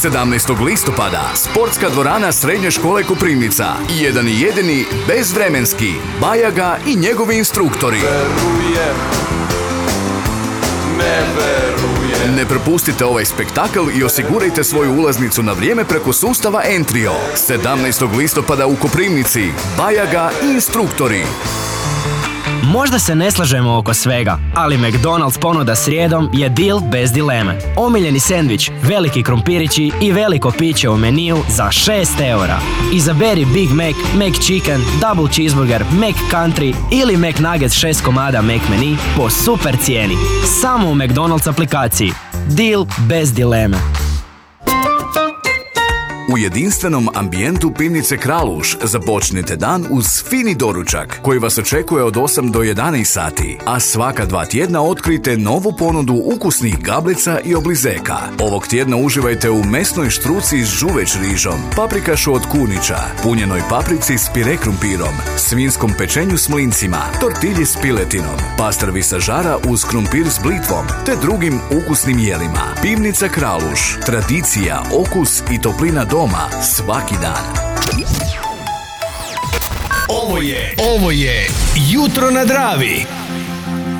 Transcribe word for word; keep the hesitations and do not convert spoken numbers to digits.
sedamnaestog listopada sportska dvorana Srednje škole Koprivnica. Jedan i jedini, bezvremenski, Bajaga i njegovi instruktori. Verujem, ne verujem. Ne propustite ovaj spektakl i osigurajte svoju ulaznicu na vrijeme preko sustava Entrio. sedamnaestog listopada u Koprivnici, Bajaga i instruktori. Možda se ne slažemo oko svega, ali McDonald's ponuda srijedom je deal bez dileme. Omiljeni sendvič, veliki krumpirići i veliko piće u meniju za šest eura. Izaberi Big Mac, McChicken, Double Cheeseburger, McCountry ili McNuggets šest komada McMenu po super cijeni. Samo u McDonald's aplikaciji. Deal bez dileme. U jedinstvenom ambijentu pivnice Kraluš započnite dan uz fini doručak koji vas očekuje od osam do jedanaest sati, a svaka dva tjedna otkrijte novu ponudu ukusnih gablica i oblizeka. Ovog tjedna uživajte u mesnoj štruci s žuveć rižom, paprikašu od kunića, punjenoj paprici s pire krumpirom, svinskom pečenju s mlincima, tortilji s piletinom, pastrvi sa žara uz krumpir s blitvom, te drugim ukusnim jelima. Pivnica Kraluš, tradicija, okus i toplina doma svaki dan. Ovo je, ovo je Jutro na Dravi.